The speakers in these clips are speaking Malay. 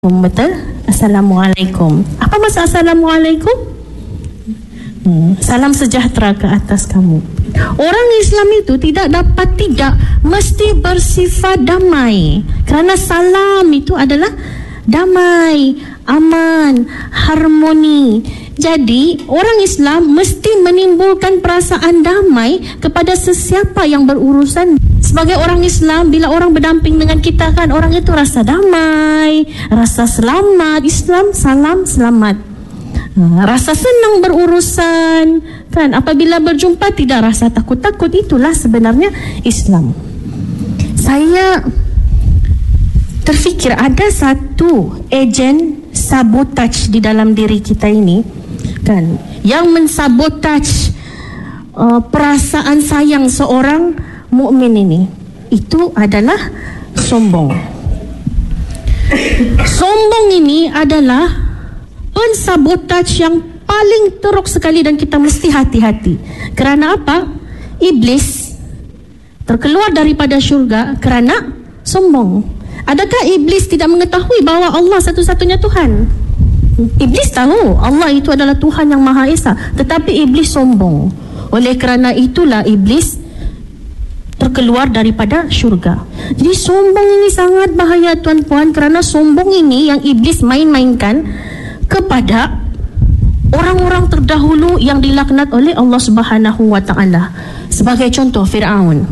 Betul? Assalamualaikum. Apa maksud Assalamualaikum? Salam sejahtera ke atas kamu. Orang Islam itu tidak mesti bersifat damai, kerana salam itu adalah damai, aman, harmoni. Jadi orang Islam mesti menimbulkan perasaan damai kepada sesiapa yang berurusan. Sebagai orang Islam, bila orang berdamping dengan kita kan, orang itu rasa damai, rasa selamat. Islam salam selamat, rasa senang berurusan kan. Apabila berjumpa tidak rasa takut-takut. Itulah sebenarnya Islam. Saya terfikir ada satu ejen sabotaj di dalam diri kita ini kan, yang mensabotaj perasaan sayang seorang mukmin ini. Itu adalah sombong. Sombong ini adalah pensabotaj yang paling teruk sekali, dan kita mesti hati-hati. Kerana apa? Iblis terkeluar daripada syurga kerana sombong. Adakah iblis tidak mengetahui bahawa Allah satu-satunya Tuhan? Iblis tahu Allah itu adalah Tuhan yang Maha Esa, tetapi iblis sombong. Oleh kerana itulah iblis terkeluar daripada syurga. Jadi sombong ini sangat bahaya tuan-puan, kerana sombong ini yang iblis main-mainkan kepada orang-orang terdahulu yang dilaknat oleh Allah Subhanahu wa taala. Sebagai contoh Firaun.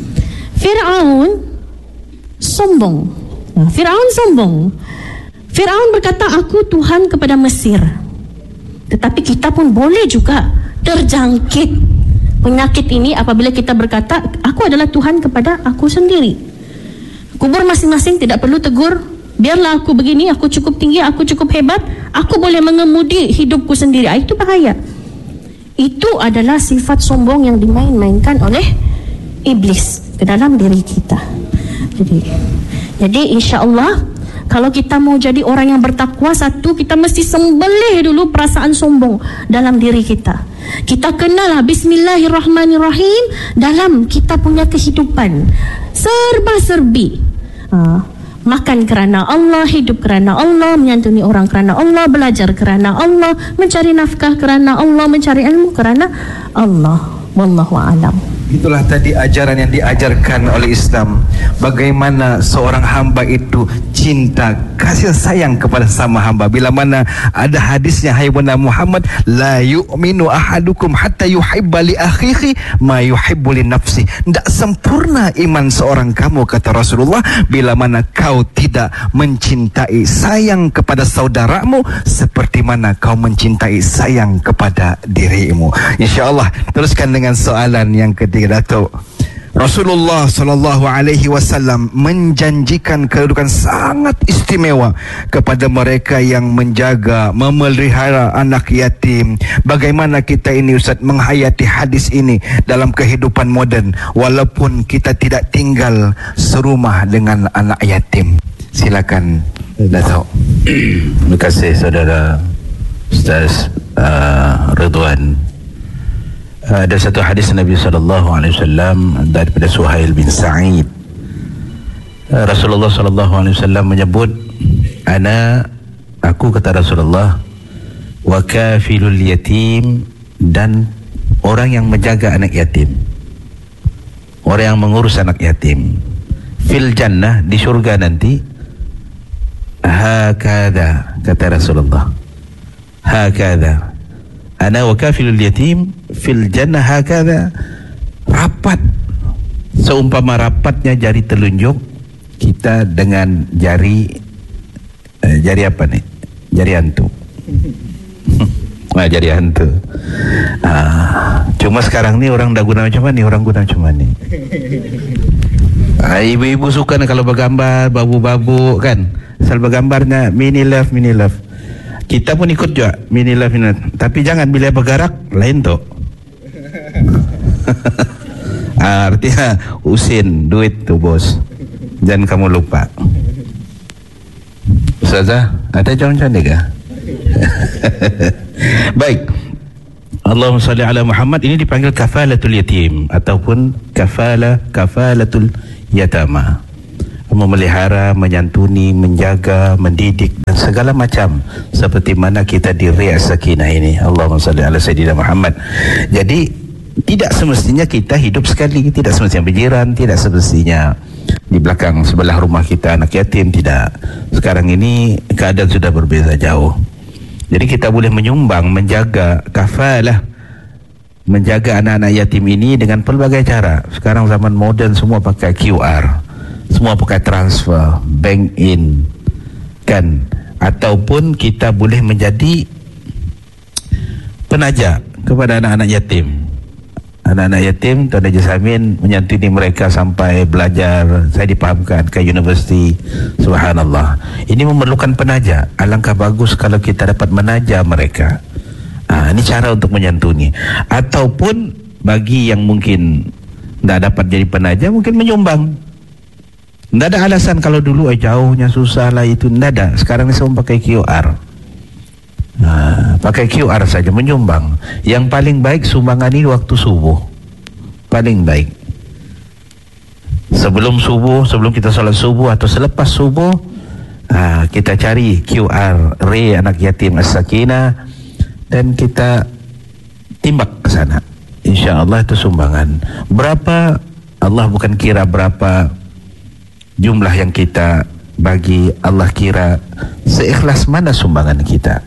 Firaun sombong. Firaun sombong. Firaun berkata, aku Tuhan kepada Mesir. Tetapi kita pun boleh juga terjangkit penyakit ini apabila kita berkata, aku adalah Tuhan kepada aku sendiri. Kubur masing-masing, tidak perlu tegur. Biarlah aku begini, aku cukup tinggi, aku cukup hebat, aku boleh mengemudi hidupku sendiri. Itu bahaya. Itu adalah sifat sombong yang dimain-mainkan oleh iblis ke dalam diri kita. Jadi insya-Allah, kalau kita mau jadi orang yang bertakwa, satu, kita mesti sembelih dulu perasaan sombong dalam diri kita. Kita kenal Bismillahirrahmanirrahim dalam kita punya kehidupan. Serba-serbi. Makan kerana Allah, hidup kerana Allah, menyantuni orang kerana Allah, belajar kerana Allah, mencari nafkah kerana Allah, mencari ilmu kerana Allah. Wallahu a'lam. Itulah tadi ajaran yang diajarkan oleh Islam. Bagaimana seorang hamba itu cinta, kasih sayang kepada sama hamba. Bila mana ada hadisnya, hai Muhammad, la yu'minu ahadukum hatta yuhibba li akhihi ma yuhibbu li nafsi. Tidak sempurna iman seorang kamu, kata Rasulullah, bila mana kau tidak mencintai, sayang kepada saudaramu seperti mana kau mencintai, sayang kepada dirimu. InsyaAllah teruskan dengan soalan yang ketiga, Datuk. Rasulullah sallallahu alaihi wasallam menjanjikan kedudukan sangat istimewa kepada mereka yang menjaga, memelihara anak yatim. Bagaimana kita ini, Ustaz, menghayati hadis ini dalam kehidupan moden, walaupun kita tidak tinggal serumah dengan anak yatim? Silakan, Datuk. Terima kasih saudara Ustaz Ridwan. Ada satu hadis Nabi SAW daripada Suhail bin Sa'id. Rasulullah SAW menyebut, aku kata Rasulullah, wa kafilul yatim, dan orang yang menjaga anak yatim, orang yang mengurus anak yatim, fil jannah, di syurga nanti, hakadha, kata Rasulullah, hakadha ana wa kafilul yatim fil jannah hakadha, rapat seumpama rapatnya jari telunjuk kita dengan jari apa nih, jari hantu. Jari hantu. Cuma sekarang ni orang dah guna macam mana? Orang guna macam mana? Ibu-ibu suka kalau bergambar babu-babu kan, asal bergambarnya mini love, mini love. Kita pun ikut juga mini love, mini love. Tapi jangan bila bergerak lain tu. Artinya usin duit tu bos, jangan kamu lupa. Ustazah, ada jawapan kah? Baik. Allahumma salli ala Muhammad. Ini dipanggil kafalatul yatim ataupun kafalatul yatama. memelihara, menyantuni, menjaga, mendidik dan segala macam seperti mana kita di Riyadh Sakinah ini. Allahumma salli ala Sayyidina Muhammad. Jadi tidak semestinya kita hidup sekali, tidak semestinya berjiran, tidak semestinya di belakang sebelah rumah kita anak yatim, tidak. Sekarang ini keadaan sudah berbeza jauh. Jadi kita boleh menyumbang, menjaga, kafalah, menjaga anak-anak yatim ini dengan pelbagai cara. Sekarang zaman moden semua pakai QR, semua pakai transfer, bank in, kan? Ataupun kita boleh menjadi penajak kepada anak-anak yatim. Anak-anak yatim, Tuan Haji Samin menyantuni mereka sampai belajar, saya dipahamkan ke universiti. Subhanallah, ini memerlukan penajak. Alangkah bagus kalau kita dapat menajak mereka. Ini cara untuk menyantuni. Ataupun bagi yang mungkin tidak dapat jadi penajak, mungkin menyumbang. Tidak ada alasan kalau dulu jauhnya susah lah itu, tidak ada. Sekarang ini semua pakai QR. Pakai QR saja menyumbang. Yang paling baik sumbangan ini waktu subuh, paling baik. Sebelum subuh, sebelum kita salat subuh atau selepas subuh, kita cari QR Re Anak Yatim As-Sakinah dan kita timbak ke sana. InsyaAllah itu sumbangan. Berapa? Allah bukan kira berapa jumlah yang kita bagi, Allah kira seikhlas mana sumbangan kita.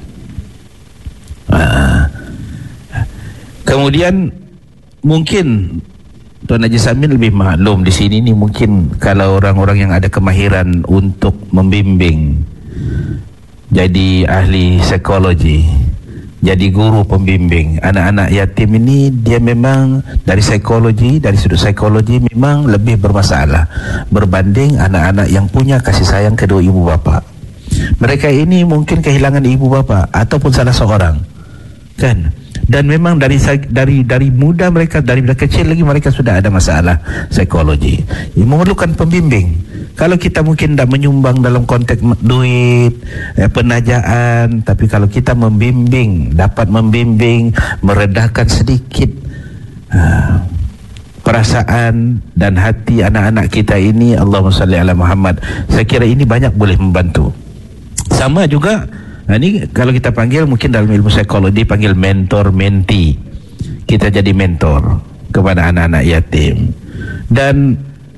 Kemudian mungkin Tuan Haji Samin lebih maklum di sini ni, mungkin kalau orang-orang yang ada kemahiran untuk membimbing, jadi ahli psikologi, jadi guru pembimbing anak-anak yatim ini, dia memang dari psikologi, dari sudut psikologi memang lebih bermasalah berbanding anak-anak yang punya kasih sayang kedua ibu bapa. Mereka ini mungkin kehilangan ibu bapa ataupun salah seorang, kan? Dan memang dari muda mereka, dari kecil lagi mereka sudah ada masalah psikologi, memerlukan pembimbing. Kalau kita mungkin tidak menyumbang dalam konteks duit, penajaan, tapi kalau kita membimbing, dapat membimbing, meredahkan sedikit perasaan dan hati anak-anak kita ini, Allahumma salli ala Muhammad, saya kira ini banyak boleh membantu. Sama juga, ini kalau kita panggil mungkin dalam ilmu psikologi panggil mentor menti. Kita jadi mentor kepada anak-anak yatim. Dan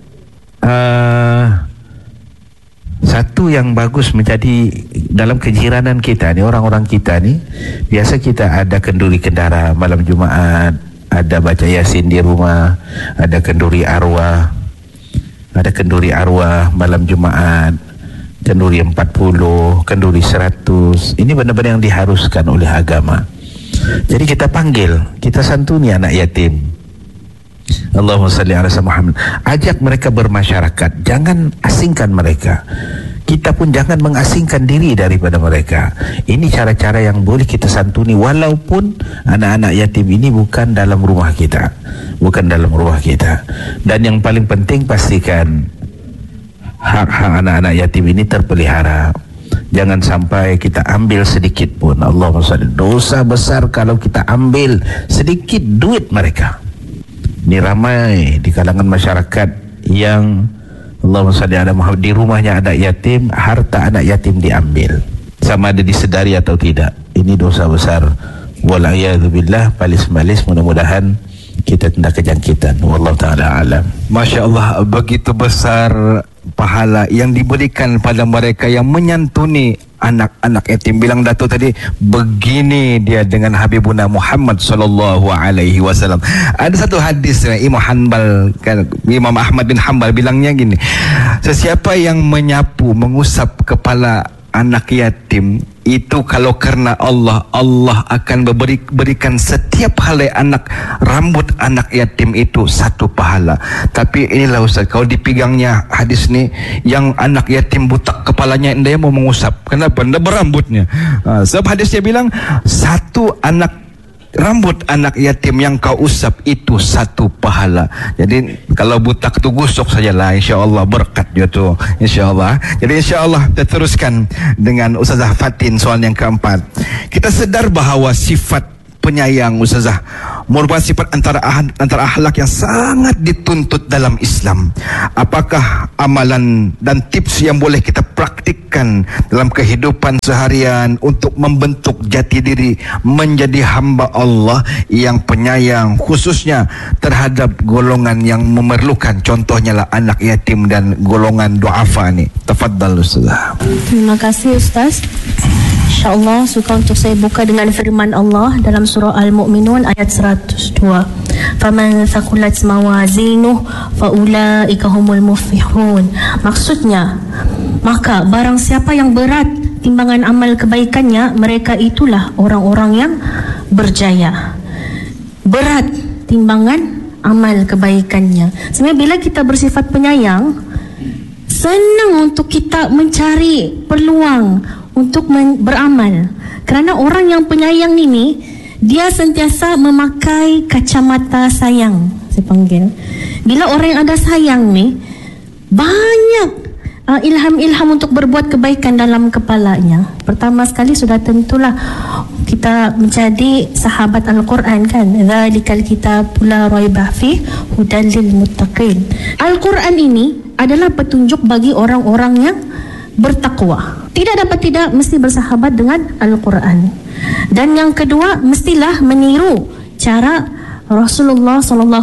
satu yang bagus menjadi dalam kejiranan kita ni, orang-orang kita ni, biasa kita ada kenduri kendara malam Jumaat, ada baca Yasin di rumah, ada kenduri arwah malam Jumaat, kenduri 40, kenduri 100. Ini benar-benar yang diharuskan oleh agama. Jadi kita panggil, kita santuni anak yatim. Allahumma salli ala Muhammad. Ajak mereka bermasyarakat, jangan asingkan mereka. Kita pun jangan mengasingkan diri daripada mereka. Ini cara-cara yang boleh kita santuni, walaupun anak-anak yatim ini bukan dalam rumah kita, Dan yang paling penting, pastikan hak-hak anak-anak yatim ini terpelihara. Jangan sampai kita ambil sedikit pun. Allahumma salli. Dosa besar kalau kita ambil sedikit duit mereka. Ini ramai di kalangan masyarakat yang Allahumma salli ala Muhammad, di rumahnya ada yatim, harta anak yatim diambil, sama ada disedari atau tidak. Ini dosa besar. Wal'iyadzubillah, palis-malis, mudah-mudahan kita tidak kejangkitan. Wallahu ta'ala alam. Masya Allah, begitu besar pahala yang diberikan pada mereka yang menyantuni anak-anak yatim. Bilang Dato' tadi, begini dia dengan Habibuna Muhammad sallallahu alaihi wasallam. Ada satu hadis Imam Ahmad bin Hanbal bilangnya gini, sesiapa yang menyapu, mengusap kepala anak yatim, itu kalau karena Allah, Allah akan berikan setiap helai rambut anak yatim itu satu pahala. Tapi inilah Ustaz, kalau dipegangnya hadis ni, yang anak yatim butak kepalanya, dia mau mengusap. Kenapa? Dia berambutnya. Sebab hadisnya bilang, satu rambut anak yatim yang kau usap itu satu pahala. Jadi kalau butak tu gusok sajalah, insya-Allah berkat dia tu, insya-Allah. Jadi insya-Allah kita teruskan dengan Ustazah Fatin soalan yang keempat. Kita sedar bahawa sifat penyayang, Ustazah, merupakan sifat antara akhlak yang sangat dituntut dalam Islam. Apakah amalan dan tips yang boleh kita praktikkan dalam kehidupan seharian untuk membentuk jati diri menjadi hamba Allah yang penyayang, khususnya terhadap golongan yang memerlukan, contohnya lah anak yatim dan golongan du'afa ni? Tafadhal Ustazah. Terima kasih Ustaz. InsyaAllah suka untuk saya buka dengan firman Allah dalam surah Al-Mu'minun ayat 102. Faman thaqulat mawazinuhu faulaika humul muflihun. Maksudnya, maka barang siapa yang berat timbangan amal kebaikannya, mereka itulah orang-orang yang berjaya. Berat timbangan amal kebaikannya. Sebenarnya bila kita bersifat penyayang, senang untuk kita mencari peluang untuk beramal. Kerana orang yang penyayang ini, dia sentiasa memakai kacamata sayang, saya panggil. Bila orang yang ada sayang ni, banyak ilham-ilham untuk berbuat kebaikan dalam kepalanya. Pertama sekali sudah tentulah kita menjadi sahabat Al-Quran, kan? Dzalikal kitabul la raiba fihi hudal lil muttaqin. Al-Quran ini adalah petunjuk bagi orang-orang yang bertakwa. Tidak dapat tidak mesti bersahabat dengan Al-Quran. Dan yang kedua, mestilah meniru cara Rasulullah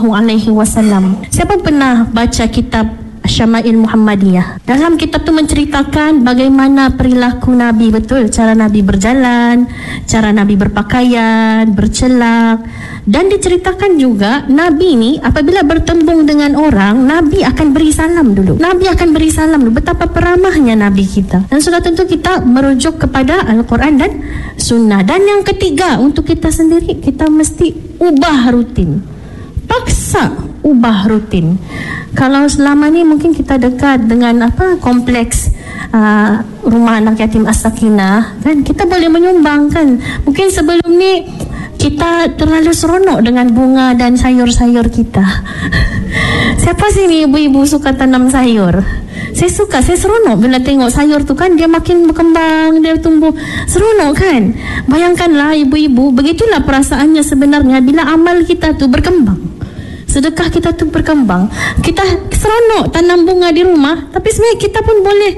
SAW. Siapa pernah baca kitab Syama'il Muhammadiyah? Dalam kitab tu menceritakan bagaimana perilaku Nabi, betul, cara Nabi berjalan, cara Nabi berpakaian, bercelak. Dan diceritakan juga Nabi ni apabila bertembung dengan orang, Nabi akan beri salam dulu. Nabi akan beri salam dulu. Betapa peramahnya Nabi kita. Dan sudah tentu kita merujuk kepada Al-Quran dan Sunnah. Dan yang ketiga, untuk kita sendiri, kita mesti ubah rutin. Paksa ubah rutin. Kalau selama ni mungkin kita dekat dengan kompleks rumah anak yatim As-Sakinah, kan, kita boleh menyumbang, kan. Mungkin sebelum ni kita terlalu seronok dengan bunga dan sayur-sayur kita. Siapa sini ibu-ibu suka tanam sayur? Saya suka, saya seronok bila tengok sayur tu, kan, dia makin berkembang, dia tumbuh, seronok, kan. Bayangkanlah ibu-ibu, begitulah perasaannya sebenarnya bila amal kita tu berkembang, sedekah kita tu berkembang. Kita seronok tanam bunga di rumah, tapi sebenarnya kita pun boleh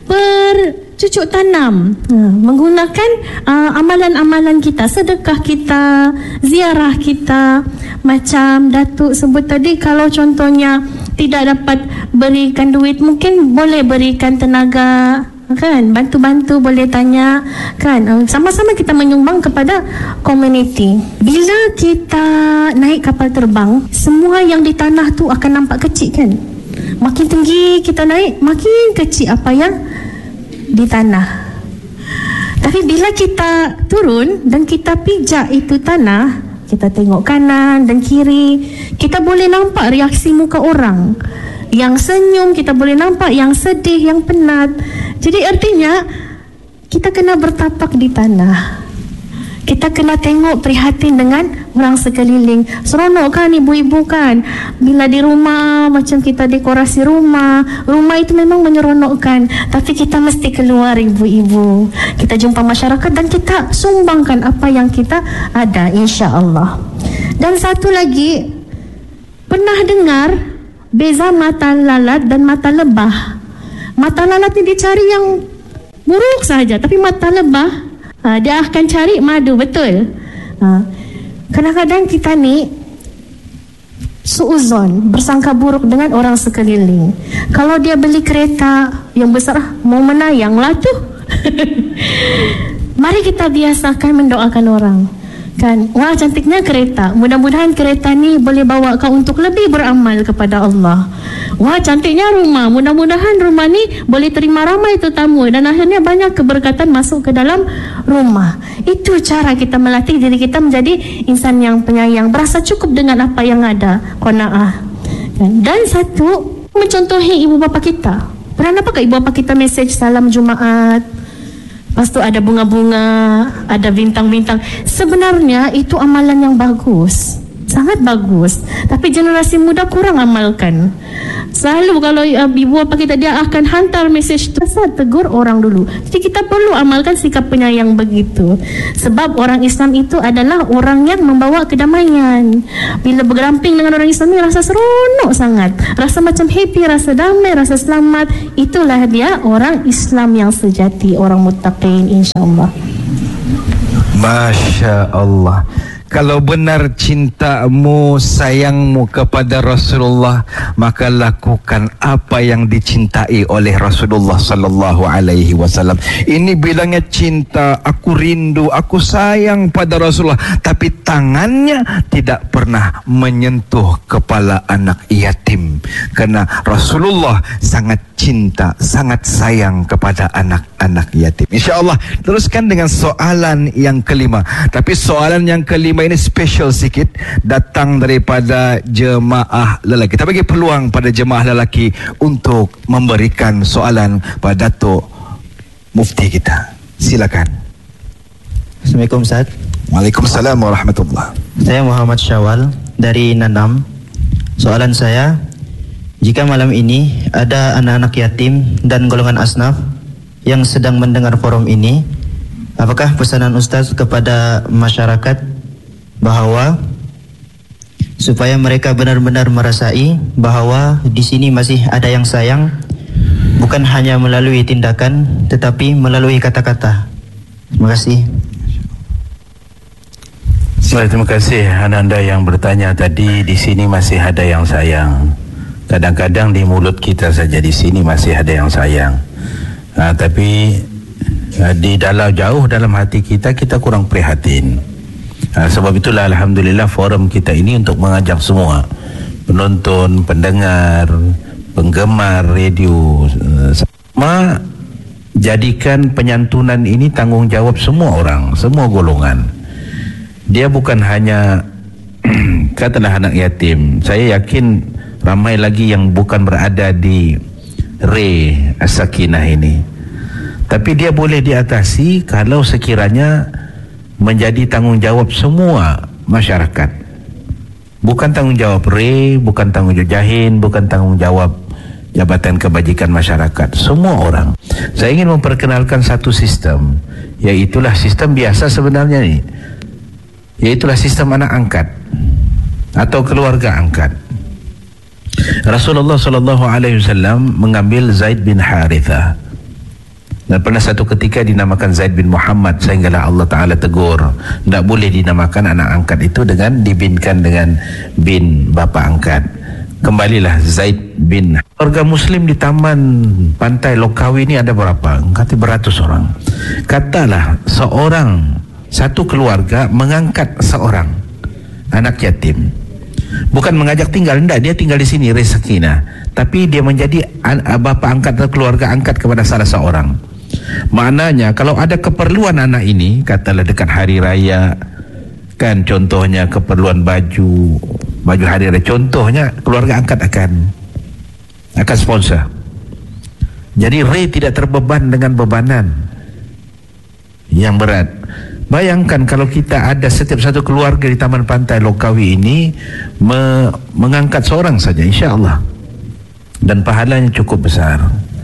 bercucuk tanam menggunakan amalan-amalan kita, sedekah kita, ziarah kita. Macam Datuk sebut tadi, kalau contohnya tidak dapat berikan duit, mungkin boleh berikan tenaga, kan, bantu-bantu, boleh tanya, kan, sama-sama kita menyumbang kepada komuniti. Bila kita naik kapal terbang, semua yang di tanah tu akan nampak kecil, kan. Makin tinggi kita naik, makin kecil apa yang di tanah. Tapi bila kita turun dan kita pijak itu tanah, kita tengok kanan dan kiri, kita boleh nampak reaksi muka orang. Yang senyum, kita boleh nampak yang sedih, yang penat. Jadi artinya kita kena bertapak di tanah. Kita kena tengok, prihatin dengan orang sekeliling. Seronok, kan, ibu-ibu, kan, bila di rumah macam kita dekorasi rumah. Rumah itu memang menyeronokkan, tapi kita mesti keluar, ibu-ibu. Kita jumpa masyarakat dan kita sumbangkan apa yang kita ada, insya-Allah. Dan satu lagi, pernah dengar beza mata lalat dan mata lebah? Mata lalat ni dia cari yang buruk saja, tapi mata lebah dia akan cari madu, betul. Kadang-kadang kita ni suuzon, bersangka buruk dengan orang sekeliling. Kalau dia beli kereta yang besar, mau menayang lah tu. Mari kita biasakan mendoakan orang, kan. Wah, cantiknya kereta, mudah-mudahan kereta ni boleh bawa kau untuk lebih beramal kepada Allah. Wah, cantiknya rumah, mudah-mudahan rumah ni boleh terima ramai tetamu dan akhirnya banyak keberkatan masuk ke dalam rumah. Itu cara kita melatih diri kita menjadi insan yang penyayang, berasa cukup dengan apa yang ada, qanaah. Dan satu, mencontohi ibu bapa kita. Pernah nampak ibu bapa kita mesej salam Jumaat, lepas tu ada bunga-bunga, ada bintang-bintang. Sebenarnya itu amalan yang bagus, sangat bagus. Tapi generasi muda kurang amalkan. Selalu kalau ibu bapa kita, dia akan hantar mesej tu, tegur orang dulu. Jadi kita perlu amalkan sikap penyayang begitu. Sebab orang Islam itu adalah orang yang membawa kedamaian. Bila bergamping dengan orang Islam ni, rasa seronok sangat, rasa macam happy, rasa damai, rasa selamat. Itulah dia orang Islam yang sejati, orang muttaqin, insya-Allah. Masya Allah. Kalau benar cintamu, sayangmu kepada Rasulullah, maka lakukan apa yang dicintai oleh Rasulullah sallallahu alaihi wasallam. Ini bilangnya cinta, aku rindu, aku sayang pada Rasulullah, tapi tangannya tidak pernah menyentuh kepala anak yatim. Karena Rasulullah sangat cinta, sangat sayang kepada anak-anak yatim. InsyaAllah teruskan dengan soalan yang kelima. Tapi soalan yang kelima ini special sikit, datang daripada jemaah lelaki. Kita bagi peluang pada jemaah lelaki untuk memberikan soalan pada Datuk Mufti kita. Silakan. Assalamualaikum Ustaz. Waalaikumsalam warahmatullahi. Saya Muhammad Syawal dari Nanam. Soalan saya, jika malam ini ada anak-anak yatim dan golongan asnaf yang sedang mendengar forum ini, apakah pesanan Ustaz kepada masyarakat bahawa supaya mereka benar-benar merasai bahawa di sini masih ada yang sayang, bukan hanya melalui tindakan tetapi melalui kata-kata. Terima kasih. Terima kasih anda yang bertanya tadi. Di sini masih ada yang sayang. Kadang-kadang di mulut kita saja di sini masih ada yang sayang, tapi di dalam jauh dalam hati kita kurang prihatin. Sebab itulah alhamdulillah forum kita ini untuk mengajak semua penonton, pendengar, penggemar radio, semua jadikan penyantunan ini tanggungjawab semua orang, semua golongan. Dia bukan hanya katalah anak yatim. Saya yakin ramai lagi yang bukan berada di Re As-Sakinah ini, tapi dia boleh diatasi kalau sekiranya menjadi tanggungjawab semua masyarakat. Bukan tanggungjawab Re, bukan tanggungjawab Jahin, bukan tanggungjawab Jabatan Kebajikan Masyarakat, semua orang. Saya ingin memperkenalkan satu sistem, iaitulah sistem biasa sebenarnya ni, iaitulah sistem anak angkat atau keluarga angkat. Rasulullah SAW mengambil Zaid bin Harithah, dan pernah satu ketika dinamakan Zaid bin Muhammad, sehinggalah Allah Ta'ala tegur, tidak boleh dinamakan anak angkat itu dengan dibinkan dengan bin bapa angkat. Kembalilah Zaid bin. Keluarga Muslim di Taman Pantai Lokawi ini ada berapa? Kata beratus orang. Katalah satu keluarga mengangkat seorang anak yatim, bukan mengajak tinggal, tidak, dia tinggal di sini Resakina, tapi dia menjadi bapa angkat atau keluarga angkat kepada salah seorang. Maknanya kalau ada keperluan anak ini, katalah dekat hari raya, kan contohnya keperluan baju hari raya, contohnya keluarga angkat akan sponsor. Jadi Ray tidak terbeban dengan bebanan yang berat. Bayangkan kalau kita ada setiap satu keluarga di Taman Pantai Lokawi ini mengangkat seorang saja, insya-Allah, dan pahalanya cukup besar.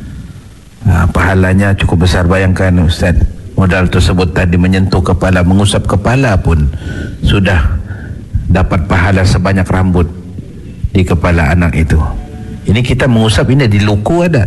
Pahalanya cukup besar. Bayangkan Ustaz, modal tersebut tadi menyentuh kepala, mengusap kepala pun sudah dapat pahala sebanyak rambut di kepala anak itu. Ini kita mengusap, ini di luku ada.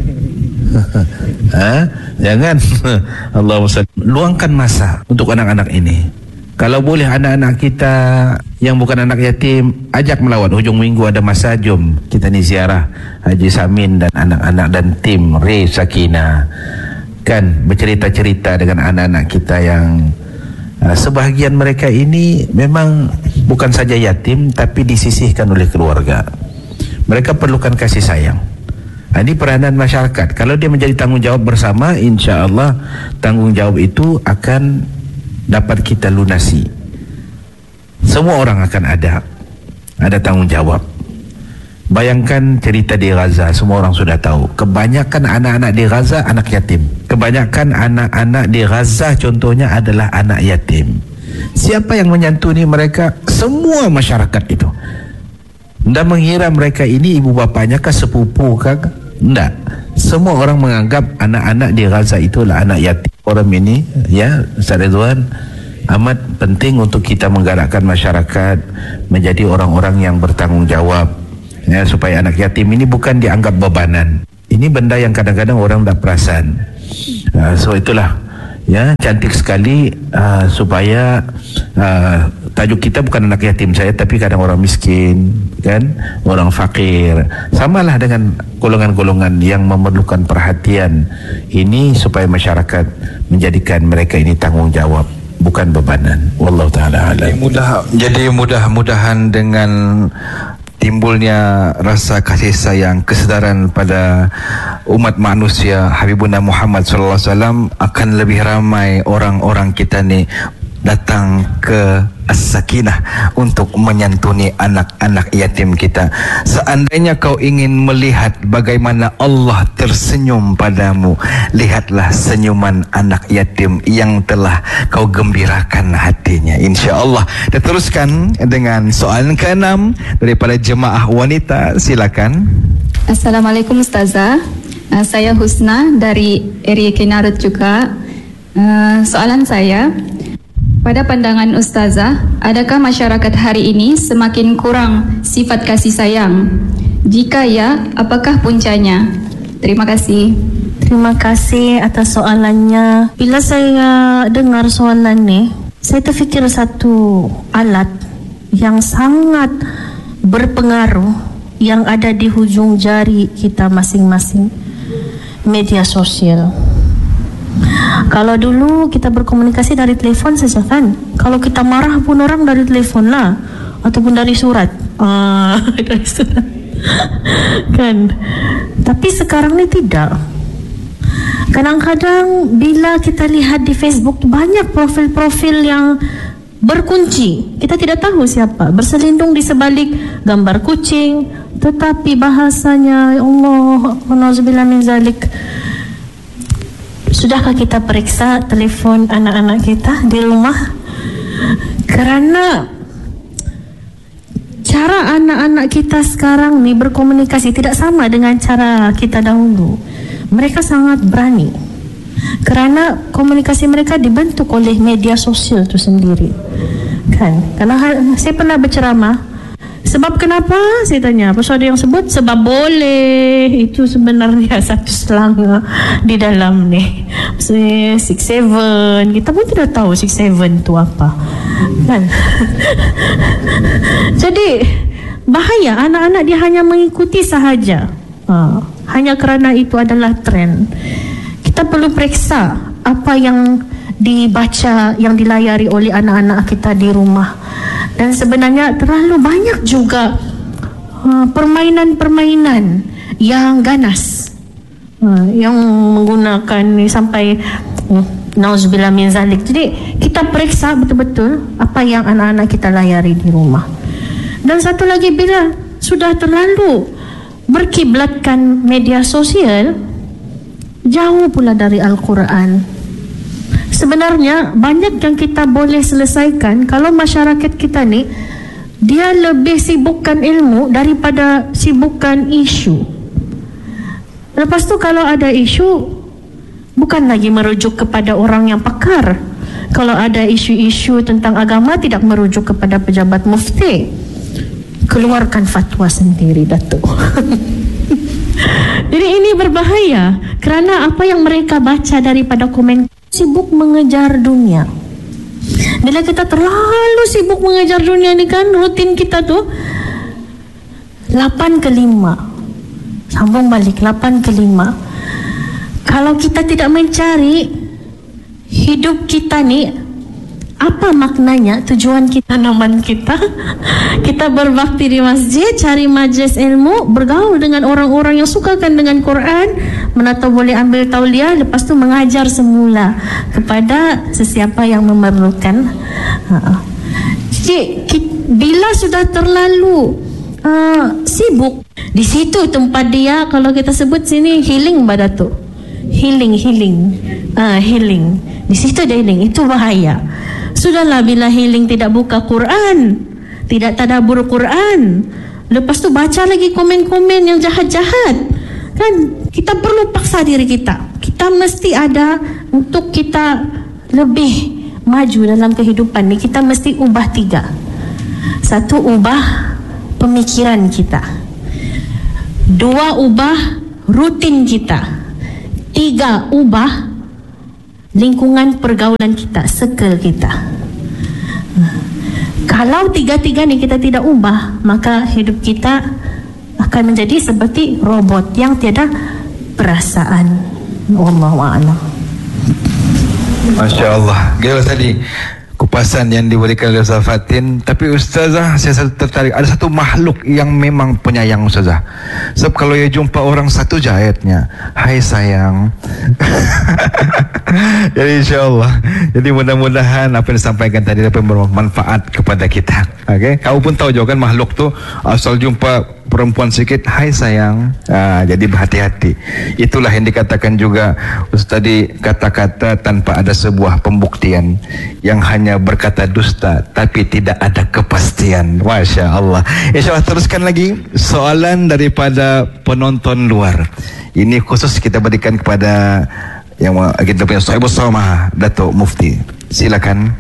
Jangan. Allahumma luangkan masa untuk anak-anak ini. Kalau boleh anak-anak kita yang bukan anak yatim, ajak melawat. Hujung minggu ada masa, jom kita ni ziarah Haji Samin dan anak-anak dan tim Re Sakinah, kan bercerita-cerita dengan anak-anak kita yang sebahagian mereka ini memang bukan saja yatim, tapi disisihkan oleh keluarga. Mereka perlukan kasih sayang. Ini peranan masyarakat. Kalau dia menjadi tanggungjawab bersama, insya-Allah tanggungjawab itu akan dapat kita lunasi. Semua orang akan ada tanggungjawab. Bayangkan cerita di Gaza, semua orang sudah tahu. Kebanyakan anak-anak di Gaza anak yatim. Kebanyakan anak-anak di Gaza contohnya adalah anak yatim. Siapa yang menyantuni mereka? Semua masyarakat itu. Dan mengira mereka ini ibu bapanya kah, sepupu kah? Tidak. Semua orang menganggap anak-anak di Gaza itulah anak yatim. Forum ini, ya Ustaz Ridwan, amat penting untuk kita menggerakkan masyarakat menjadi orang-orang yang bertanggung jawab, ya, supaya anak yatim ini bukan dianggap bebanan. Ini benda yang kadang-kadang orang tak perasan. So itulah, ya, cantik sekali supaya tajuk kita bukan anak yatim saya, tapi kadang orang miskin, kan, orang fakir. Samalah dengan golongan-golongan yang memerlukan perhatian ini, supaya masyarakat menjadikan mereka ini tanggung jawab, bukan bebanan. Wallahu taala alam. Jadi mudah-mudahan dengan timbulnya rasa kasih sayang, kesedaran pada umat manusia Habibuna Muhammad sallallahu alaihi wasallam, akan lebih ramai orang-orang kita ni datang ke As-Sakinah untuk menyantuni anak-anak yatim kita. Seandainya kau ingin melihat bagaimana Allah tersenyum padamu, lihatlah senyuman anak yatim yang telah kau gembirakan hatinya, insya-Allah. Kita teruskan dengan soalan ke-6 daripada jemaah wanita. Silakan. Assalamualaikum Ustazah. Saya Husna dari area Kinarut juga. Soalan saya, pada pandangan Ustazah, adakah masyarakat hari ini semakin kurang sifat kasih sayang? Jika ya, apakah puncanya? Terima kasih. Terima kasih atas soalannya. Bila saya dengar soalan ni, saya terfikir satu alat yang sangat berpengaruh yang ada di hujung jari kita masing-masing, media sosial. Kalau dulu kita berkomunikasi dari telepon saja kan. Kalau kita marah pun orang dari telepon lah, ataupun dari surat. Dari surat kan. Tapi sekarang ni tidak. Kadang-kadang bila kita lihat di Facebook, banyak profil-profil yang berkunci. Kita tidak tahu siapa, berselindung di sebalik gambar kucing, tetapi bahasanya, ya Allah, nauzubillah min zalik. Sudahkah kita periksa telefon anak-anak kita di rumah? Kerana cara anak-anak kita sekarang ni berkomunikasi tidak sama dengan cara kita dahulu. Mereka sangat berani kerana komunikasi mereka dibentuk oleh media sosial itu sendiri, kan? Kalau saya pernah berceramah, sebab kenapa saya tanya, pasal ada yang sebut sebab boleh. Itu sebenarnya satu selang di dalam ni, 6-7, kita pun tidak tahu 6-7 tu apa, kan? Jadi bahaya, anak-anak dia hanya mengikuti sahaja, hanya kerana itu adalah trend. Kita perlu periksa apa yang dibaca, yang dilayari oleh anak-anak kita di rumah. Dan sebenarnya terlalu banyak juga permainan-permainan yang ganas, yang menggunakan sampai nauzubillah min zalik. Jadi kita periksa betul-betul apa yang anak-anak kita layari di rumah. Dan satu lagi, bila sudah terlalu berkiblatkan media sosial, jauh pula dari Al-Quran. Sebenarnya banyak yang kita boleh selesaikan kalau masyarakat kita ni dia lebih sibukkan ilmu daripada sibukkan isu. Lepas tu kalau ada isu, bukan lagi merujuk kepada orang yang pakar. Kalau ada isu-isu tentang agama, tidak merujuk kepada pejabat mufti. Keluarkan fatwa sendiri, Datuk. Jadi ini berbahaya kerana apa yang mereka baca daripada komen, sibuk mengejar dunia. Bila kita terlalu sibuk mengejar dunia ni kan, rutin kita tu 8-5, sambung balik 8-5. Kalau kita tidak mencari hidup kita ni apa maknanya, tujuan kita, tanaman kita, kita berbakti di masjid, cari majlis ilmu, bergaul dengan orang-orang yang sukakan dengan Quran, mana tahu boleh ambil tauliah, lepas tu mengajar semula kepada sesiapa yang memerlukan. Jadi bila sudah terlalu sibuk, di situ tempat dia, kalau kita sebut sini healing Datuk, healing, di situ dia healing. Itu bahaya. Sudahlah bila healing tidak buka Quran, tidak tadabbur Quran, Lepas tu baca lagi komen-komen yang jahat-jahat. Kan kita perlu paksa diri kita. Kita mesti ada untuk kita lebih maju dalam kehidupan ni. Kita mesti ubah 3. 1, ubah pemikiran kita. 2, ubah rutin kita. 3, ubah lingkungan pergaulan kita, circle kita. Kalau 3 ni kita tidak ubah, maka hidup kita akan menjadi seperti robot yang tiada perasaan. Wallahu a'lam. Masya Allah. Gila tadi kupasan yang diberikan oleh Ustaz Fatin. Tapi Ustazah, saya tertarik, ada satu makhluk yang memang penyayang Ustazah. Sebab kalau ia jumpa orang satu je ayatnya, hai sayang. Jadi insyaAllah, jadi mudah-mudahan apa yang disampaikan tadi dapat bermanfaat kepada kita. Okay? Kau pun tahu juga kan, makhluk tu asal jumpa perempuan sikit, hai sayang. Jadi berhati-hati. Itulah yang dikatakan juga Ustaz tadi, kata-kata tanpa ada sebuah pembuktian, yang hanya berkata dusta tapi tidak ada kepastian. Masya Allah. InsyaAllah teruskan lagi soalan daripada penonton luar. Ini khusus kita berikan kepada yang kita punya Sahibul Samah, Datuk Mufti. Silakan.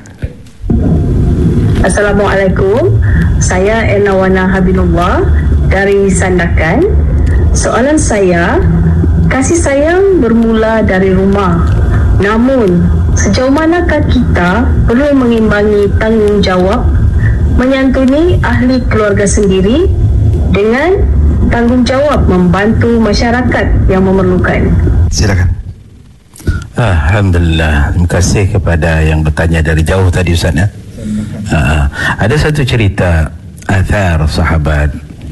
Assalamualaikum. Saya Enawana Habibullah dari Sandakan. Soalan saya, kasih sayang bermula dari rumah. Namun, sejauh manakah kita perlu mengimbangi tanggungjawab menyantuni ahli keluarga sendiri dengan tanggungjawab membantu masyarakat yang memerlukan? Silakan. Alhamdulillah. Terima kasih kepada yang bertanya dari jauh tadi Ustaz ya. Ada satu cerita athar sahabat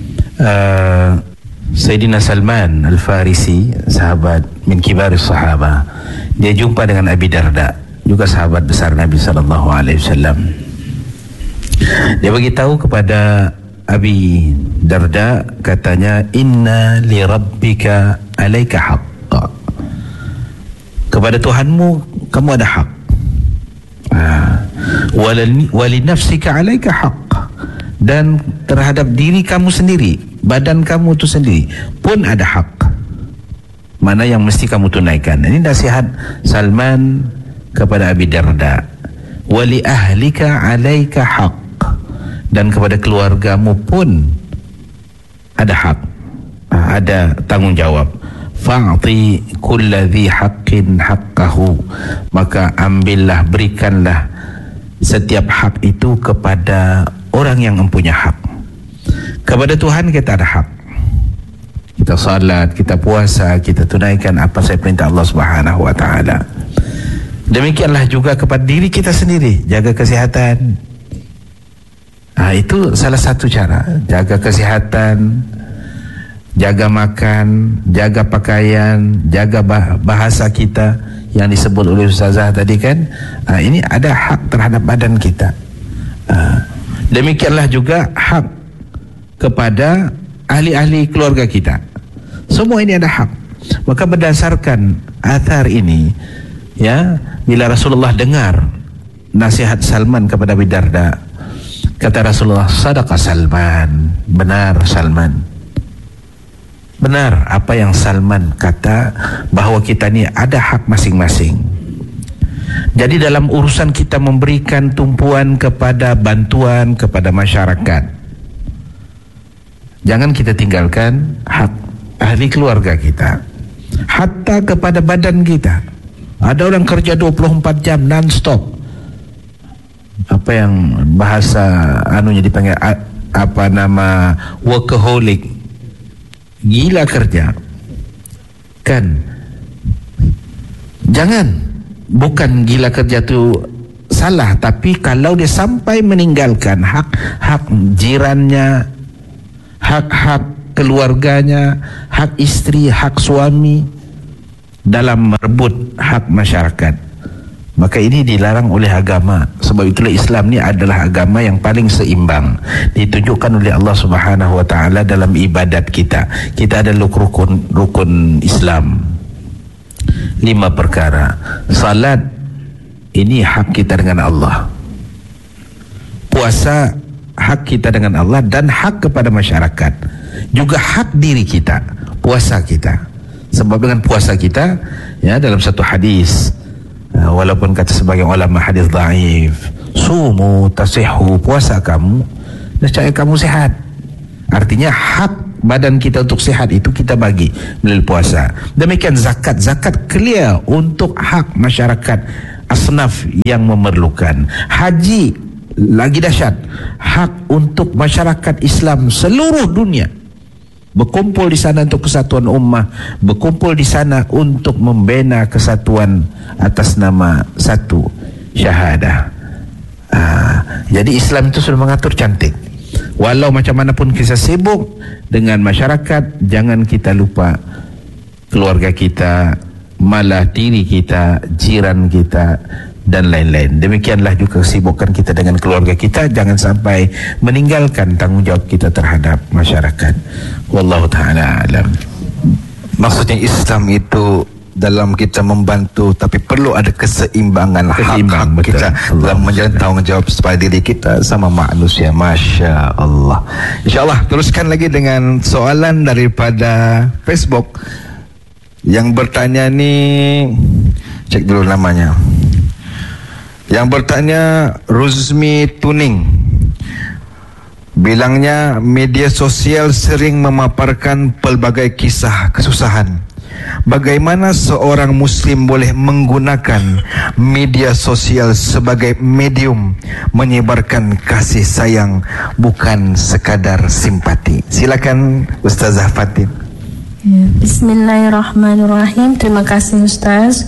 Sayyidina Salman Al-Farisi, sahabat min kibaris sahabah. Dia jumpa dengan Abi Darda, juga sahabat besar Nabi SAW. Dia beritahu kepada Abi Darda, katanya, inna li rabbika alaika haqq. Kepada Tuhanmu kamu ada hak. Wali nafsika alaika haqq. Dan terhadap diri kamu sendiri, badan kamu itu sendiri pun ada hak, mana yang mesti kamu tunaikan. Ini nasihat Salman kepada Abi Darda. Wali ahlika alaika haqq. Dan kepada keluargamu pun ada hak, ada tanggungjawab. Fa'ti kulladhi haqqin haqqahu. Maka ambillah, berikanlah setiap hak itu kepada orang yang mempunyai hak. Kepada Tuhan kita ada hak. Kita salat, kita puasa, kita tunaikan apa saja perintah Allah Subhanahu wa taala. Demikianlah juga kepada diri kita sendiri, jaga kesihatan. Itu salah satu cara, jaga kesihatan, jaga makan, jaga pakaian, jaga bahasa kita yang disebut oleh Ustazah tadi kan. Ini ada hak terhadap badan kita. Demikianlah juga hak kepada ahli-ahli keluarga kita. Semua ini ada hak. Maka berdasarkan athar ini, ya, bila Rasulullah dengar nasihat Salman kepada Abi Darda, kata Rasulullah, sadaqa Salman, benar Salman. Benar apa yang Salman kata, bahawa kita ni ada hak masing-masing. Jadi dalam urusan kita memberikan tumpuan kepada bantuan kepada masyarakat, jangan kita tinggalkan hak ahli keluarga kita, hatta kepada badan kita. Ada orang kerja 24 jam non-stop, apa yang bahasa anunya dipanggil apa nama, workaholic, gila kerja kan. Jangan, bukan gila kerja tu salah, tapi kalau dia sampai meninggalkan hak-hak jirannya, hak-hak keluarganya, hak istri, hak suami dalam merebut hak masyarakat, maka ini dilarang oleh agama. Sebab itulah Islam ni adalah agama yang paling seimbang, ditunjukkan oleh Allah Subhanahu wa taala dalam ibadat kita. Kita ada rukun Islam 5 perkara. Salat ini hak kita dengan Allah. Puasa hak kita dengan Allah dan hak kepada masyarakat, juga hak diri kita, puasa kita. Sebab dengan puasa kita, ya, dalam satu hadis, walaupun kata sebagian ulama hadis dhaif, sumu tasihhu, puasa kamu nescaya kamu sehat. Artinya hak badan kita untuk sehat itu kita bagi melalui puasa. Demikian zakat clear untuk hak masyarakat asnaf yang memerlukan. Haji lagi dahsyat, hak untuk masyarakat Islam seluruh dunia berkumpul di sana untuk kesatuan ummah, berkumpul di sana untuk membina kesatuan atas nama satu syahadah. Jadi Islam itu sudah mengatur cantik. Walau macam mana pun kita sibuk dengan masyarakat, jangan kita lupa keluarga kita, malah diri kita, jiran kita, dan lain-lain. Demikianlah juga kesibukan kita dengan keluarga kita, jangan sampai meninggalkan tanggungjawab kita terhadap masyarakat. Wallahu ta'ala alam. Maksudnya Islam itu dalam kita membantu, tapi perlu ada keseimbangan hak-hak kita dalam menjalani tanggungjawab supaya diri kita sama manusia. Masya Allah. InsyaAllah teruskan lagi dengan soalan daripada Facebook. Yang bertanya ni, cek dulu namanya. Yang bertanya Ruzmi Tuning, bilangnya media sosial sering memaparkan pelbagai kisah kesusahan. Bagaimana seorang muslim boleh menggunakan media sosial sebagai medium menyebarkan kasih sayang, bukan sekadar simpati? Silakan Ustazah Fatin. Bismillahirrahmanirrahim. Terima kasih Ustaz.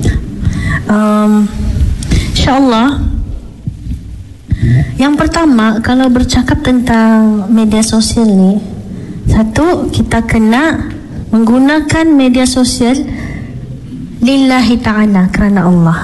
InsyaAllah, yang pertama, kalau bercakap tentang media sosial ni, satu, kita kena menggunakan media sosial lillahi ta'ala, kerana Allah.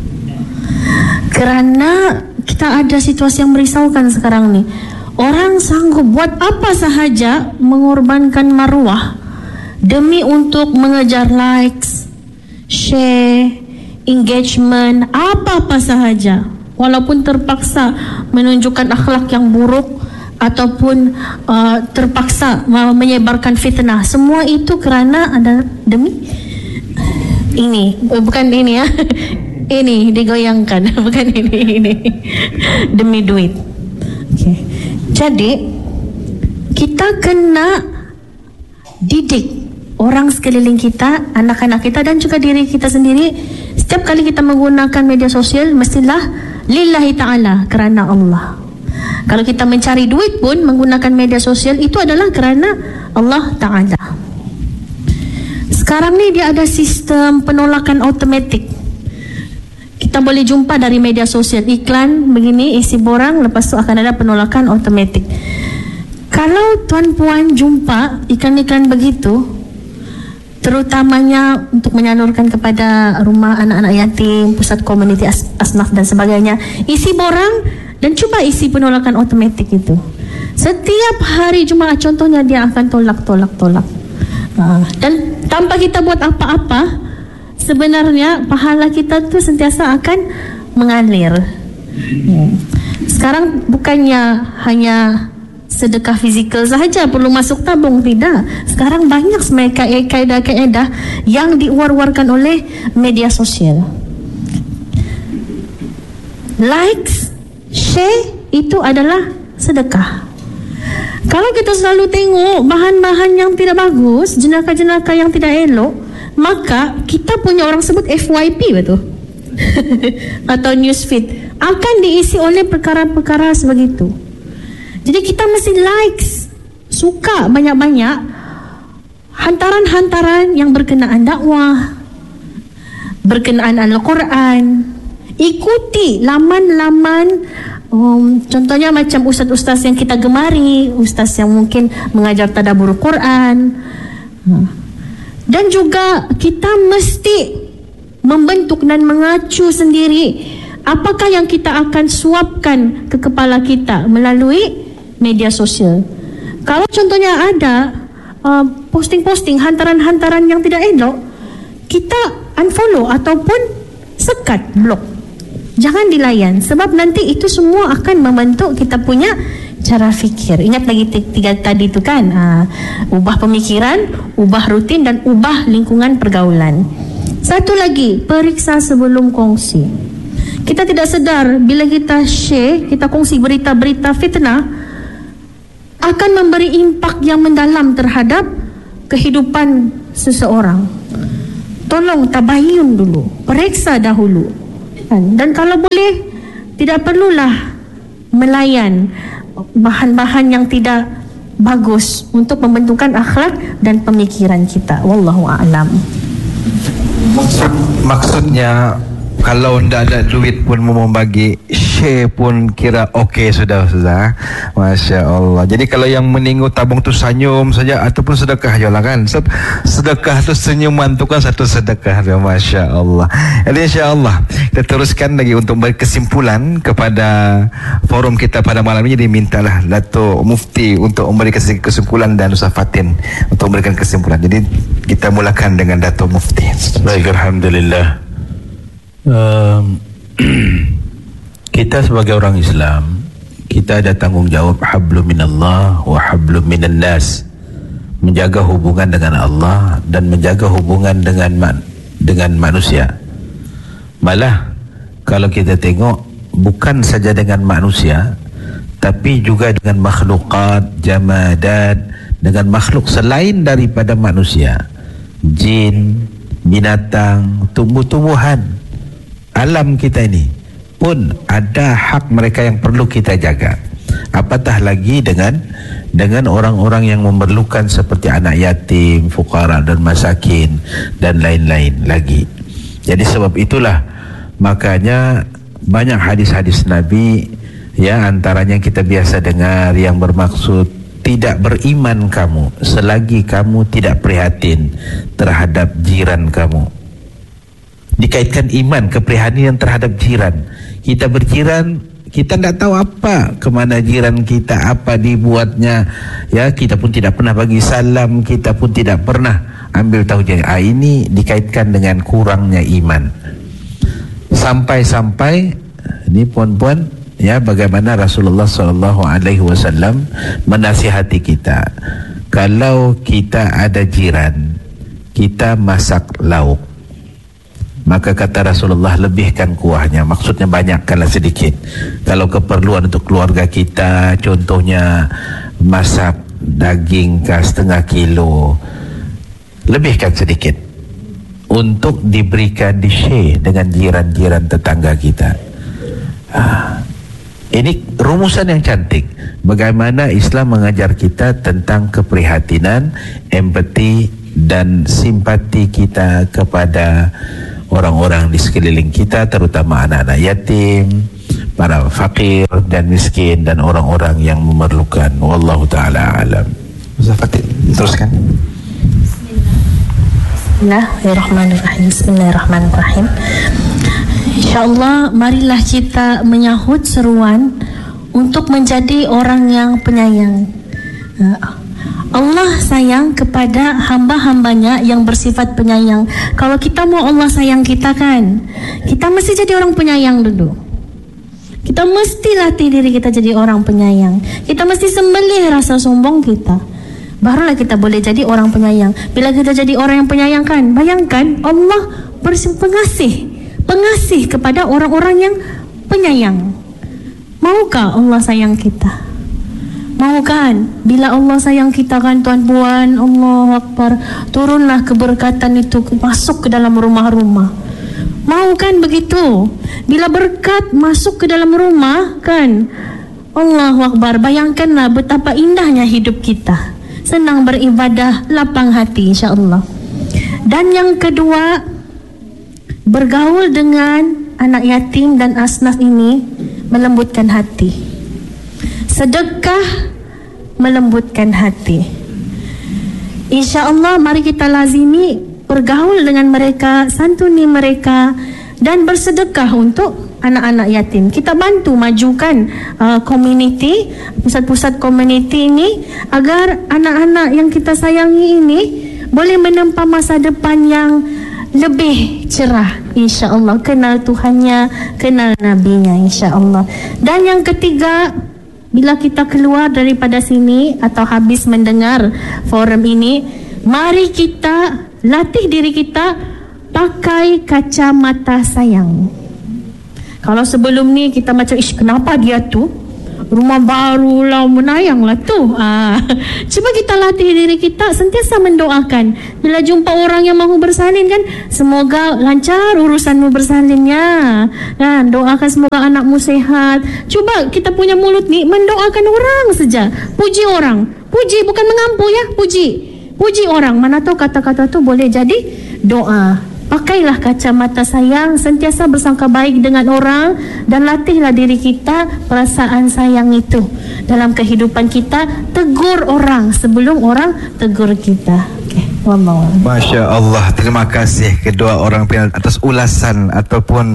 Kerana kita ada situasi yang merisaukan sekarang ni. Orang sanggup buat apa sahaja, mengorbankan maruah demi untuk mengejar likes, share, engagement, apa-apa sahaja, walaupun terpaksa menunjukkan akhlak yang buruk ataupun terpaksa menyebarkan fitnah. Semua itu kerana ada demi ini, bukan ini ya. Ini digoyangkan, bukan ini demi duit. Okay. Jadi kita kena didik orang sekeliling kita, anak-anak kita dan juga diri kita sendiri. Setiap kali kita menggunakan media sosial, mestilah lillahi ta'ala, kerana Allah. Kalau kita mencari duit pun menggunakan media sosial, itu adalah kerana Allah Ta'ala. Sekarang ni dia ada sistem penolakan automatik. Kita boleh jumpa dari media sosial iklan begini, isi borang, lepas tu akan ada penolakan automatik. Kalau tuan-puan jumpa iklan-iklan begitu, terutamanya untuk menyalurkan kepada rumah anak-anak yatim, pusat komuniti asnaf dan sebagainya, isi borang dan cuba isi penolakan otomatik itu. Setiap hari Jumaat contohnya dia akan tolak. Dan tanpa kita buat apa-apa, sebenarnya pahala kita tu sentiasa akan mengalir. Sekarang bukannya hanya sedekah fizikal sahaja perlu masuk tabung, tidak. Sekarang banyak sebenarnya kaedah-kaedah yang diwar-warkan oleh media sosial. Likes, share itu adalah sedekah. Kalau kita selalu tengok bahan-bahan yang tidak bagus, jenaka-jenaka yang tidak elok, maka kita punya orang sebut FYP, betul? Atau newsfeed akan diisi oleh perkara-perkara sebegitu. Jadi kita mesti likes, suka banyak-banyak hantaran-hantaran yang berkenaan dakwah, berkenaan Al-Quran. Ikuti laman-laman, contohnya macam ustaz-ustaz yang kita gemari, ustaz yang mungkin mengajar tadabbur Quran. Dan juga kita mesti membentuk dan mengacu sendiri apakah yang kita akan suapkan ke kepala kita melalui media sosial. Kalau contohnya ada posting-posting hantaran-hantaran yang tidak elok, kita unfollow ataupun sekat, blok. Jangan dilayan, sebab nanti itu semua akan membentuk kita punya cara fikir. Ingat lagi tiga tadi tu kan, ubah pemikiran, ubah rutin dan ubah lingkungan pergaulan. Satu lagi, periksa sebelum kongsi. Kita tidak sedar bila kita share, kita kongsi berita-berita fitnah, akan memberi impak yang mendalam terhadap kehidupan seseorang. Tolong tabayun dulu, periksa dahulu. Dan kalau boleh, tidak perlulah melayan bahan-bahan yang tidak bagus untuk membentukkan akhlak dan pemikiran kita. Wallahu a'lam. Maksudnya kalau tidak ada duit pun mau membagi, share pun kira okey sudah. Masya Allah. Jadi kalau yang meninggal tabung tu senyum saja ataupun sedekah je lah kan. Sedekah tu senyuman tu kan satu sedekah tu. Masya Allah. Jadi insya Allah kita teruskan lagi untuk beri kesimpulan kepada forum kita pada malam ini. Jadi mintalah Dato' Mufti untuk memberikan kesimpulan dan Ustaz Fatin untuk memberikan kesimpulan. Jadi kita mulakan dengan Dato' Mufti. Baik, alhamdulillah. Kita sebagai orang Islam, kita ada tanggungjawab hablum minallah wa hablum minan nas, menjaga hubungan dengan Allah dan menjaga hubungan dengan manusia. Malah kalau kita tengok, bukan saja dengan manusia, tapi juga dengan makhlukat, jamadat, dengan makhluk selain daripada manusia, jin, binatang, tumbuh-tumbuhan. Alam kita ini pun ada hak mereka yang perlu kita jaga. Apatah lagi dengan orang-orang yang memerlukan seperti anak yatim, fuqara dan masakin dan lain-lain lagi. Jadi sebab itulah makanya banyak hadis-hadis Nabi, ya, antaranya kita biasa dengar yang bermaksud tidak beriman kamu selagi kamu tidak prihatin terhadap jiran kamu. Dikaitkan iman, keprihatinan terhadap jiran. Kita berjiran, kita tidak tahu apa kemana jiran kita, apa dibuatnya, ya, kita pun tidak pernah bagi salam, kita pun tidak pernah ambil tahu jiran. Ini dikaitkan dengan kurangnya iman. Sampai-sampai ini puan-puan, ya, bagaimana Rasulullah SAW menasihati kita, kalau kita ada jiran, kita masak lauk, maka kata Rasulullah, lebihkan kuahnya. Maksudnya banyakkanlah sedikit. Kalau keperluan untuk keluarga kita, contohnya masak daging ke setengah kilo, lebihkan sedikit untuk diberikan, di-share dengan jiran-jiran tetangga kita. Ini rumusan yang cantik. Bagaimana Islam mengajar kita tentang keprihatinan, empati dan simpati kita kepada orang-orang di sekeliling kita, terutama anak-anak yatim, para fakir dan miskin, dan orang-orang yang memerlukan. Wallahu ta'ala alam. Ustaz Fatin, teruskan. Bismillahirrahmanirrahim. InsyaAllah, marilah kita menyahut seruan untuk menjadi orang yang penyayang. Allah sayang kepada hamba-hambanya yang bersifat penyayang. Kalau kita mau Allah sayang kita kan, kita mesti jadi orang penyayang dulu. Kita mesti latih diri kita jadi orang penyayang. Kita mesti sembelih rasa sombong kita, barulah kita boleh jadi orang penyayang. Bila kita jadi orang yang penyayang kan, bayangkan Allah pengasih kepada orang-orang yang penyayang. Maukah Allah sayang kita? Mau kan? Bila Allah sayang kita kan, tuan puan, Allahu Akbar, turunlah keberkatan itu masuk ke dalam rumah-rumah. Mau kan begitu? Bila berkat masuk ke dalam rumah kan, Allahu Akbar, bayangkanlah betapa indahnya hidup kita. Senang beribadah, lapang hati insya-Allah. Dan yang kedua, bergaul dengan anak yatim dan asnaf ini melembutkan hati. Sedekah melembutkan hati. InsyaAllah mari kita lazimi bergaul dengan mereka, santuni mereka, dan bersedekah untuk anak-anak yatim. Kita bantu majukan community, pusat-pusat community ini, agar anak-anak yang kita sayangi ini boleh menempa masa depan yang lebih cerah insyaAllah. Kenal Tuhannya, kenal Nabinya insyaAllah. Dan yang ketiga, bila kita keluar daripada sini atau habis mendengar forum ini, mari kita latih diri kita pakai kacamata sayang. Kalau sebelum ni kita macam, kenapa dia tu rumah baru lah, menayang lah tu. Cuba kita latih diri kita sentiasa mendoakan. Bila jumpa orang yang mahu bersalin kan, semoga lancar urusanmu bersalinnya kan, doakan semoga anakmu sehat. Cuba kita punya mulut ni mendoakan orang saja, puji orang, puji bukan mengampu ya, puji orang. Mana tahu kata-kata tu boleh jadi doa. Pakailah kacamata sayang, sentiasa bersangka baik dengan orang, dan latihlah diri kita perasaan sayang itu dalam kehidupan kita. Tegur orang sebelum orang tegur kita. Okay. Masya Allah, terima kasih kedua orang panel atas ulasan ataupun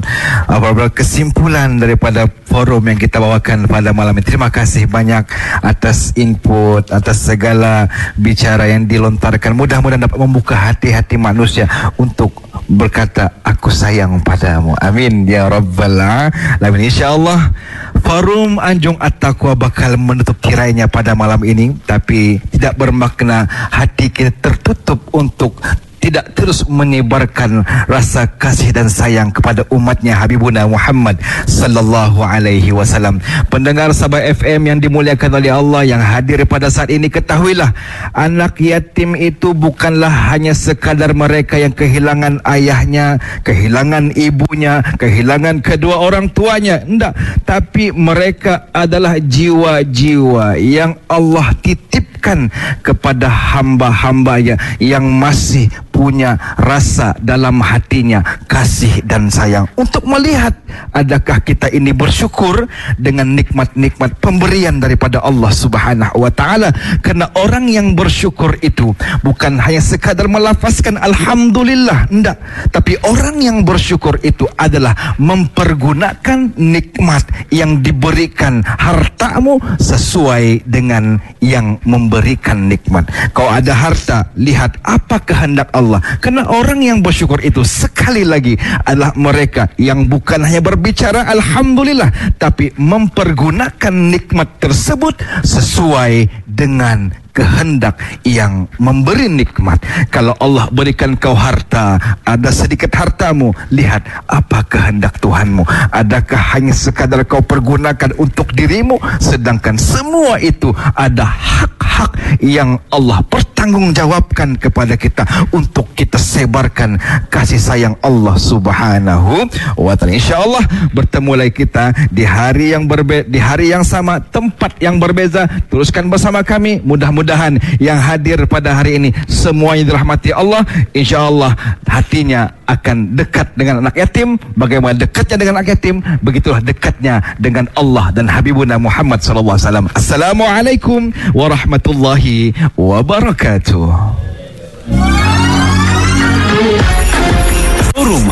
kesimpulan daripada forum yang kita bawakan pada malam ini. Terima kasih banyak atas input, atas segala bicara yang dilontarkan. Mudah-mudahan dapat membuka hati-hati manusia untuk berkata, aku sayang padamu. Amin ya rabbal alamin. InsyaAllah forum Anjung At-Taqwa bakal menutup tirainya pada malam ini, tapi tidak bermakna hati kita tertutup untuk tidak terus menyebarkan rasa kasih dan sayang kepada umatnya Habibuna Muhammad sallallahu alaihi wasallam. Pendengar Sabah FM yang dimuliakan oleh Allah yang hadir pada saat ini, ketahuilah anak yatim itu bukanlah hanya sekadar mereka yang kehilangan ayahnya, kehilangan ibunya, kehilangan kedua orang tuanya. Tidak, tapi mereka adalah jiwa-jiwa yang Allah titipkan kepada hamba-hambanya yang masih punya rasa dalam hatinya kasih dan sayang, untuk melihat adakah kita ini bersyukur dengan nikmat-nikmat pemberian daripada Allah Subhanahu wa taala. Karena orang yang bersyukur itu bukan hanya sekadar melafazkan alhamdulillah, enggak, tapi orang yang bersyukur itu adalah mempergunakan nikmat yang diberikan hartamu sesuai dengan yang memberikan nikmat. Kau ada harta, lihat apa kehendak Allah. Karena orang yang bersyukur itu sekali lagi adalah mereka yang bukan hanya berbicara alhamdulillah, tapi mempergunakan nikmat tersebut sesuai dengan kehendak yang memberi nikmat. Kalau Allah berikan kau harta, ada sedikit hartamu, lihat apa kehendak Tuhanmu. Adakah hanya sekadar kau pergunakan untuk dirimu, sedangkan semua itu ada hak-hak yang Allah pertanggungjawabkan kepada kita untuk kita sebarkan kasih sayang Allah Subhanahu wa taala. InsyaAllah bertemu lagi kita di hari yang sama, tempat yang berbeza. Teruskan bersama kami. Mudah-mudahan yang hadir pada hari ini semuanya dirahmati Allah. InsyaAllah hatinya akan dekat dengan anak yatim. Bagaimana dekatnya dengan anak yatim, begitulah dekatnya dengan Allah dan Habibuna Muhammad sallallahu alaihi wasallam. Assalamualaikum warahmatullahi wabarakatuh. Forum